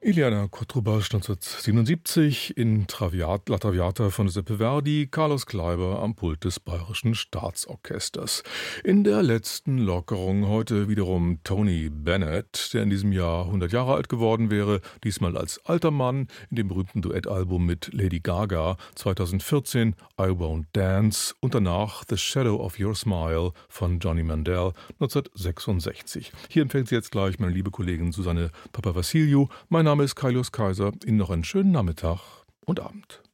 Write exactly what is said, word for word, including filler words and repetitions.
Iliana Kotrubasch neunzehnhundertsiebenundsiebzig in Traviat, La Traviata von Giuseppe Verdi, Carlos Kleiber am Pult des Bayerischen Staatsorchesters. In der letzten Lockerung heute wiederum Tony Bennett, der in diesem Jahr hundert Jahre alt geworden wäre, diesmal als alter Mann in dem berühmten Duettalbum mit Lady Gaga zweitausendvierzehn I Won't Dance und danach The Shadow of Your Smile von Johnny Mandel neunzehnhundertsechsundsechzig. Hier empfängt sie jetzt gleich meine liebe Kollegin Susanne Papavassiliou. Mein Name ist Kaius Kaiser. Ihnen noch einen schönen Nachmittag und Abend.